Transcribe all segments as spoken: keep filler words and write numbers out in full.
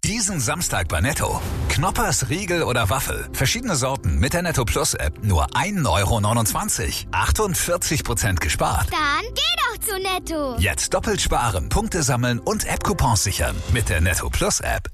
Diesen Samstag bei Netto. Knoppers, Riegel oder Waffel. Verschiedene Sorten mit der Netto Plus App. Nur ein Euro neunundzwanzig. achtundvierzig Prozent gespart. Dann geh doch zu Netto. Jetzt doppelt sparen, Punkte sammeln und App-Coupons sichern. Mit der Netto Plus App.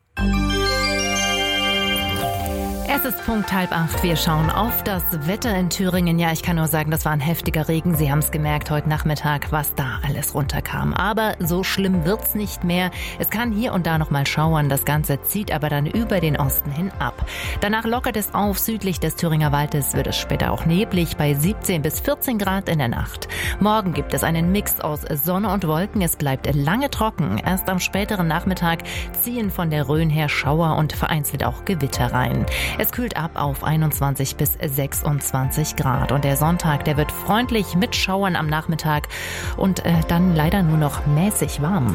Es ist Punkt halb acht. Wir schauen auf das Wetter in Thüringen. Ja, ich kann nur sagen, das war ein heftiger Regen. Sie haben es gemerkt heute Nachmittag, was da alles runterkam. Aber so schlimm wird's nicht mehr. Es kann hier und da noch mal schauern. Das Ganze zieht aber dann über den Osten hin ab. Danach lockert es auf. Südlich des Thüringer Waldes wird es später auch neblig bei siebzehn bis vierzehn Grad in der Nacht. Morgen gibt es einen Mix aus Sonne und Wolken. Es bleibt lange trocken. Erst am späteren Nachmittag ziehen von der Rhön her Schauer und vereinzelt auch Gewitter rein. Es kühlt ab auf einundzwanzig bis sechsundzwanzig Grad. Und der Sonntag, der wird freundlich mit Schauern am Nachmittag und äh, dann leider nur noch mäßig warm.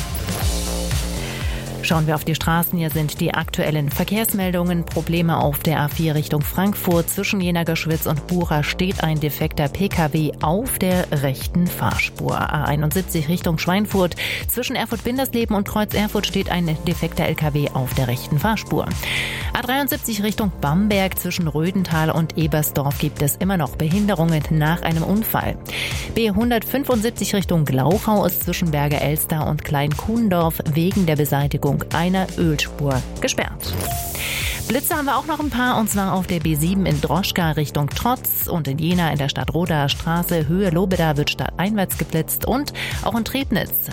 Schauen wir auf die Straßen. Hier sind die aktuellen Verkehrsmeldungen. Probleme auf der A vier Richtung Frankfurt. Zwischen Jena-Geschwitz und Bucha steht ein defekter P K W auf der rechten Fahrspur. A einundsiebzig Richtung Schweinfurt. Zwischen Erfurt-Bindersleben und Kreuz Erfurt steht ein defekter L K W auf der rechten Fahrspur. A dreiundsiebzig Richtung Bamberg. Zwischen Rödental und Ebersdorf gibt es immer noch Behinderungen nach einem Unfall. B hundertfünfundsiebzig Richtung Glauchau ist zwischen Berger Elster und Klein-Kuhndorf wegen der Beseitigung einer Ölspur gesperrt. Blitze haben wir auch noch ein paar, und zwar auf der B sieben in Droschka Richtung Trotz und in Jena in der Stadtroder Straße Höhe Lobeda wird stadteinwärts geblitzt und auch in Trebnitz